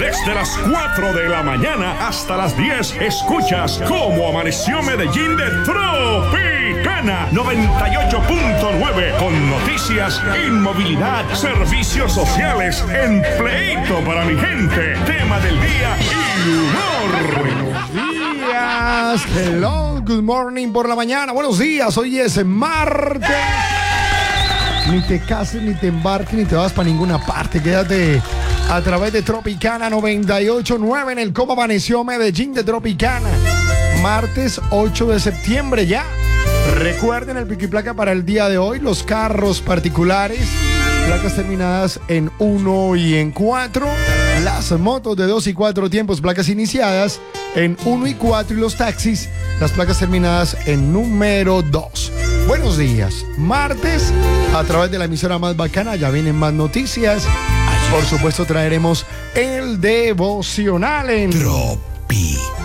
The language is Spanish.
Desde las 4 de la mañana hasta las 10, escuchas Cómo Amaneció Medellín de Tropicana 98.9, con noticias, inmovilidad, servicios sociales, empleito para mi gente, tema del día y humor. Buenos días, hello, good morning por la mañana. Buenos días, hoy es martes. Ni te cases, ni te embarques, ni te vas para ninguna parte. Quédate a través de Tropicana 98.9 en el Cómo Amaneció Medellín de Tropicana. Martes 8 de septiembre ya. Recuerden el pico y placa para el día de hoy. Los carros particulares, placas terminadas en 1 y en 4. Las motos de 2 y 4 tiempos, placas iniciadas en 1 y 4. Y los taxis, las placas terminadas en número 2. Buenos días. Martes, a través de la emisora más bacana, ya vienen más noticias. Por supuesto, traeremos el devocional en Tropi.